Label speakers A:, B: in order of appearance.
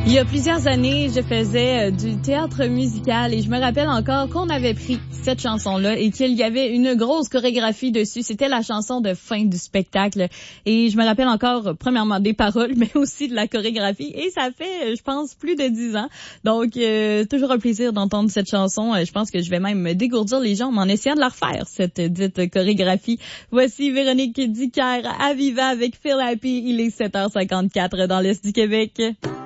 A: Il y a plusieurs années, je faisais du théâtre musical et je me rappelle encore qu'on avait pris cette chanson-là et qu'il y avait une grosse chorégraphie dessus. C'était la chanson de fin du spectacle et je me rappelle encore, premièrement, des paroles, mais aussi de la chorégraphie et ça fait, je pense, plus de 10 ans. Donc, toujours un plaisir d'entendre cette chanson. Je pense que je vais même me dégourdir les jambes en essayant de la refaire, cette dite chorégraphie. Voici Véronique Dicker à Viva avec Feel Happy. Il est 7h54 dans l'Est du Québec.